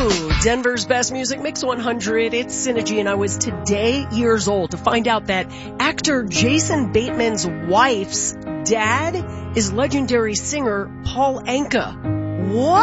Denver's Best Music Mix 100. It's Synergy, and I was today years old to find out that actor Jason Bateman's wife's dad is legendary singer Paul Anka. What?